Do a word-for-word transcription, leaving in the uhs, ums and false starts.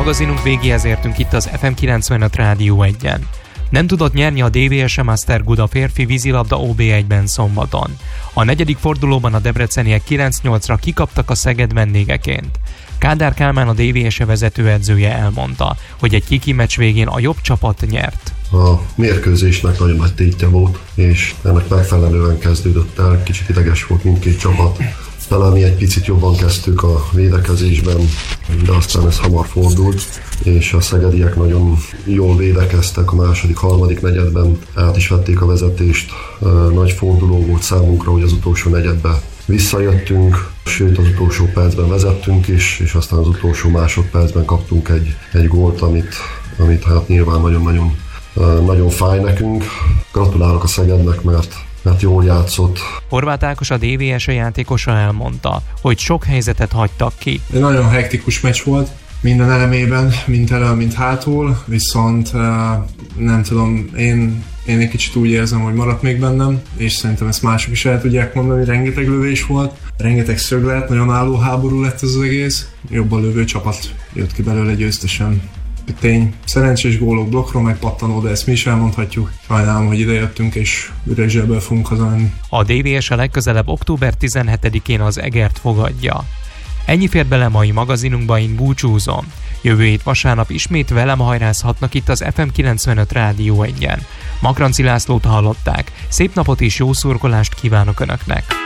magazinunk végéhez értünk itt az ef em kilencvenöt Rádió egyen. Nem tudott nyerni a dé vé es Master Guda férfi vízilabda ó bé egyben szombaton. A negyedik fordulóban a debreceniek kilenc nyolcra kikaptak a Szeged vendégeként. Kádár Kálmán, a dé vé es vezetőedzője elmondta, hogy egy kiki meccs végén a jobb csapat nyert. A mérkőzésnek nagyon nagy tétje volt, és ennek megfelelően kezdődött el, kicsit ideges volt mindkét csapat. Talán mi egy picit jobban kezdtük a védekezésben, de aztán ez hamar fordult, és a szegediek nagyon jól védekeztek a második, harmadik negyedben, át is vették a vezetést. Nagy forduló volt számunkra, hogy az utolsó negyedben visszajöttünk, sőt az utolsó percben vezettünk is, és aztán az utolsó másodpercben kaptunk egy, egy gólt, amit, amit hát nyilván nagyon-nagyon nagyon fáj nekünk. Gratulálok a Szegednek, mert mert jól játszott. Horváth Ákos, a dé vé es játékosa elmondta, hogy sok helyzetet hagytak ki. Egy nagyon hektikus meccs volt, minden elemében, mint elől, mint hátul, viszont nem tudom, én, én egy kicsit úgy érzem, hogy maradt még bennem, és szerintem ezt mások is el tudják mondani, rengeteg lövés volt, rengeteg szöglet, nagyon álló háború lett ez az egész, jobban lövő csapat jött ki belőle győztesen. Tény, szerencsés gólok, blokkról megpattanó, de ezt mi is elmondhatjuk. Sajnálom, hogy idejöttünk és üres zsebbel fogunk hazamenni. A dé vé es a legközelebb október tizenhetedikén az Egert fogadja. Ennyi fér bele mai magazinunkba, én búcsúzom. Jövő hét vasárnap ismét velem hajrázhatnak itt az ef em kilencvenöt Rádió egyen. Makranci Lászlót hallották. Szép napot és jó szurkolást kívánok Önöknek!